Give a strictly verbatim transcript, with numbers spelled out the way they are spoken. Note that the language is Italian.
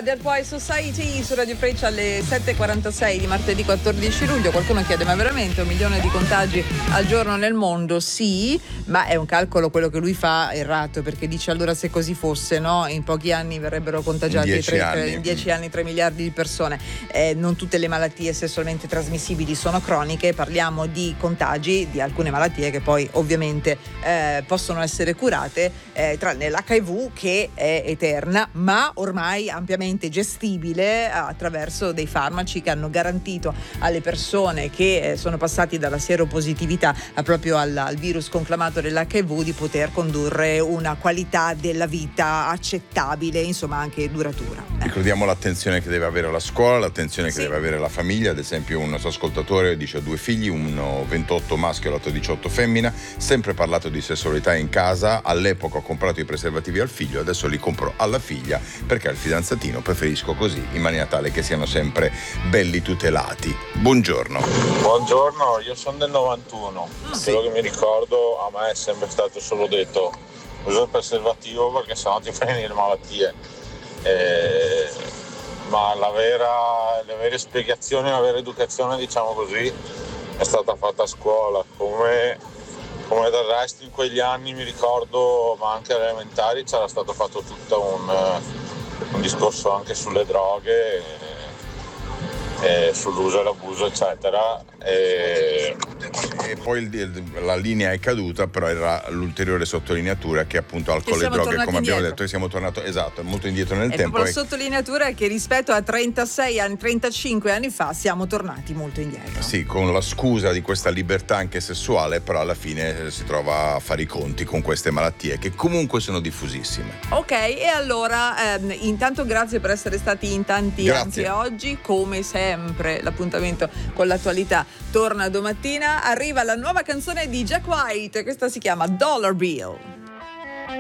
Dead Boy Society su Radio Freccia alle sette e quarantasei di martedì quattordici luglio. Qualcuno chiede: ma veramente un milione di contagi al giorno nel mondo? Sì, ma è un calcolo quello che lui fa errato, perché dice: allora se così fosse, no, in pochi anni verrebbero contagiati in dieci, tre, anni. Tre, in dieci anni tre miliardi di persone. Eh, non tutte le malattie sessualmente trasmissibili sono croniche, parliamo di contagi di alcune malattie che poi ovviamente eh, possono essere curate, eh, tranne l'H I V che è eterna, ma ormai ampiamente gestibile attraverso dei farmaci che hanno garantito alle persone che sono passati dalla sieropositività a proprio al, al virus conclamato dell'H I V di poter condurre una qualità della vita accettabile, insomma anche duratura. Ricordiamo l'attenzione che deve avere la scuola, l'attenzione che Sì. deve avere la famiglia. Ad esempio un nostro ascoltatore dice: ha due figli, uno ventotto maschio e l'altro diciotto femmina, sempre parlato di sessualità in casa, all'epoca ho comprato i preservativi al figlio, adesso li compro alla figlia perché al fidanzatino preferisco così, in maniera tale che siano sempre belli tutelati. Buongiorno. Buongiorno, io sono del novantuno, Sì. quello che mi ricordo a me è sempre stato solo detto: usa il preservativo perché sennò ti prendi le malattie. Eh, ma la vera, le vere spiegazioni, la vera educazione, diciamo così, è stata fatta a scuola, come, come del resto in quegli anni mi ricordo, ma anche alle elementari c'era stato fatto tutto un, un discorso anche sulle droghe, e, e sull'uso e l'abuso eccetera. E, E poi il, la linea è caduta, però era l'ulteriore sottolineatura che appunto alcol e siamo droghe, tornati come abbiamo indietro. detto, siamo tornati esatto, molto indietro nel E tempo. proprio la e- sottolineatura è che rispetto a trentasei anni, trentacinque anni fa siamo tornati molto indietro. Sì, con la scusa di questa libertà anche sessuale, però alla fine si trova a fare i conti con queste malattie che comunque sono diffusissime. Ok, e allora ehm, intanto grazie per essere stati in tanti Grazie. anche oggi, come sempre l'appuntamento con l'attualità torna domattina. Arriva la nuova canzone di Jack White, questa si chiama Dollar Bill.